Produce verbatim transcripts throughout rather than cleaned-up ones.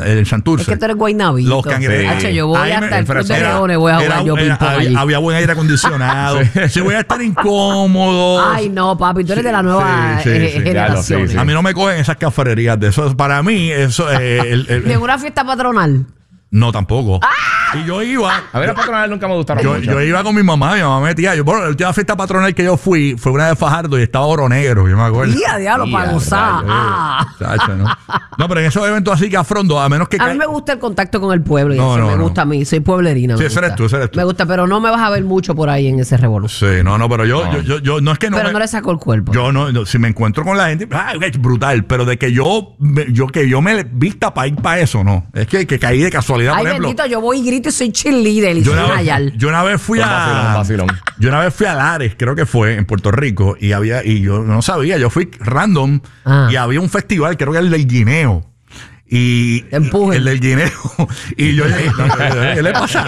el Santurce. Es que tú eres guaynabito. Los cangrejeros. Sí. Yo voy Ahí hasta me, el Club de Leones, voy a jugar era, yo era, ping-pong allí. había, había buen aire acondicionado. Si voy a estar incómodo. Ay, no, papi, tú eres de la nueva sí, sí, eh, sí, generación. sí, sí. A mí no me cogen esas cafrerías de eso. Para mí, eso. Eh, el, el, ¿De una fiesta patronal? No, tampoco. ¡Ah! Y yo iba. A ver, a patronal nunca me gustaron Yo, mucho. yo iba con mi mamá, mi mamá me metía. Yo, bueno, la última fiesta patronal que yo fui fue una de Fajardo y estaba Oro Negro, yo me acuerdo. Día, diablo, para gozar. Ah. Chacho, ¿no? No, pero en esos eventos así que afrondo, a menos que. A mí me gusta el contacto con el pueblo. Y No, eso no, me no. gusta a mí. Soy pueblerina. Sí, me ese eres gusta. tú, ese eres tú. Me gusta, pero no me vas a ver mucho por ahí en ese revolución. Sí, no, no, pero yo, No. yo, yo, yo no es que no. Pero me- no le saco el cuerpo. Yo no, no, si me encuentro con la gente, ay, es brutal, pero de que yo, me- yo que yo me vista para ir para eso, no. Es que, que caí de casualidad, Ay, por ejemplo. bendito, yo voy y grito y soy cheerleader y Yo soy una, Nayal. vez, yo una vez fui Un vacilón, un a vacilón. yo una vez fui a Lares, creo que fue en Puerto Rico y había y yo no sabía, yo fui random Ah. y había un festival, creo que era el del Guineo. Y Empujen. el del Guineo. Y yo llegué. ¿Qué le pasa?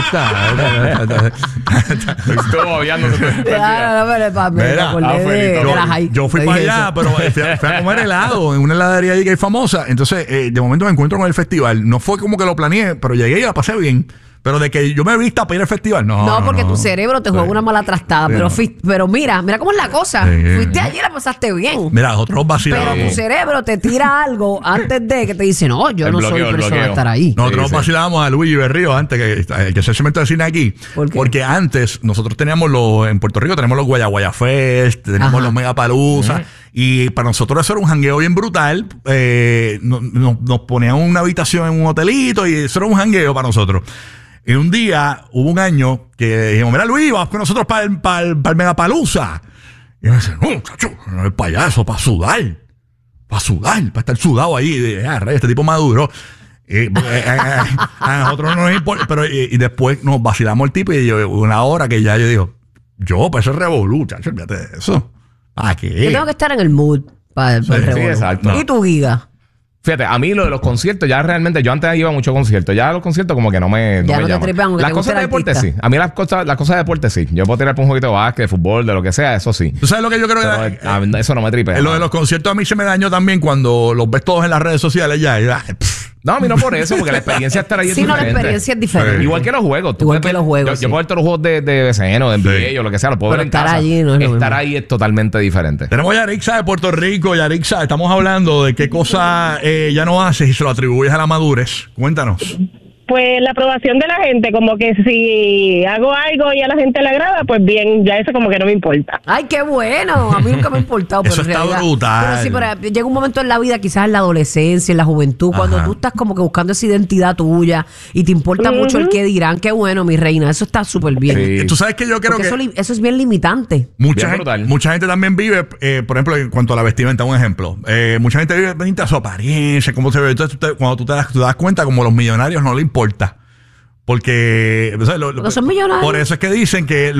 Estuvo obviando. Claro, no, pero papi, me Mira, acordé ah, de- Felito. de Yo, las ahí. yo fui Le para dije allá, eso. pero fui a, fui a comer helado en una heladería ahí que es famosa. Entonces, eh, de momento me encuentro con el festival. No fue como que lo planeé, pero llegué y la pasé bien. Pero de que yo me vista para ir al festival, no. No, porque no. tu cerebro te juega Sí. una mala trastada. Sí, pero, no. fui- pero mira, mira cómo es la cosa. Sí. Fuiste allí y la pasaste bien. Mira, nosotros vacilamos. Pero tu cerebro te tira algo antes de que te dice, no, yo El no bloqueo, soy el persona de bloqueo. estar ahí. Nosotros Sí, sí. vacilábamos a Luigi Berrío antes que, eh, que es el cemento de cine aquí. ¿Por qué? Porque antes nosotros teníamos los, en Puerto Rico tenemos los Guaya Guaya Fest, teníamos Ajá. los Megapalooza. Y para nosotros eso era un jangueo bien brutal. Eh, no- no- nos ponían una habitación en un hotelito y eso era un jangueo para nosotros. Y un día, hubo un año que dijimos, mira Luis, vamos con nosotros para el, para el, para el Megapalooza. Y me dice, no, chacho, no es para eso, para sudar. Para sudar, para estar sudado ahí. Y dije, ah, rey, este tipo maduro. Y, pues, eh, eh, a nosotros no nos importa. Pero y, y después nos vacilamos el tipo y yo, una hora que ya yo digo, yo, pues eso es revolú, chacho, olvídate de eso. ¿A qué? Yo tengo que estar en el mood para el, para el Sí, sí, revolú. exacto. ¿Y tu giga? Fíjate, a mí lo de los conciertos, ya realmente, yo antes iba a muchos conciertos, ya los conciertos como que no me, Ya me no te llaman. tripean, aunque Las te guste cosas de el deporte artista. sí. A mí las cosas, las cosas de deporte sí. Yo puedo tirar por un jueguito de básquet, de fútbol, de lo que sea, eso sí. ¿Tú sabes lo que yo creo que Pero, era? a mí eso no me tripea. Eh, lo de los conciertos a mí se me dañó también cuando los ves todos en las redes sociales ya. y, ah, pff. No, a mí no por eso, porque la experiencia de estar ahí es Sí, no, la diferente. experiencia es diferente. Igual que los juegos. Tú Igual puedes que ver- los juegos, Yo, sí. yo puedo ver todos los juegos de, de B C N o de N B A Sí. o lo que sea, lo puedo Pero ver en estar casa. allí no es lo Estar mismo. ahí es totalmente diferente. Tenemos a Yarixa de Puerto Rico. Yarixa, estamos hablando de qué cosa eh, ya no haces y se lo atribuyes a la madurez. Cuéntanos. Pues la aprobación de la gente, como que si hago algo y a la gente le agrada, pues bien, ya eso como que no me importa. Ay, qué bueno. A mí nunca me ha importado. Eso pero en está realidad- brutal. Pero sí, pero llega un momento en la vida, quizás en la adolescencia, en la juventud, cuando Ajá. tú estás como que buscando esa identidad tuya y te importa mucho el qué dirán. Qué bueno, mi reina. Eso está súper bien. Sí. Eh, Tú sabes que yo creo Porque que eso, li- eso es bien limitante. mucha Bien gente, brutal. mucha gente también vive, eh, por ejemplo, en cuanto a la vestimenta, un ejemplo. Eh, mucha gente vive pendiente a su apariencia, cómo se ve. Entonces, tú te- cuando tú te das, tú te das cuenta, como los millonarios no le importa. Porque, o sea, lo- lo- Porque son millonarios. por eso es que dicen que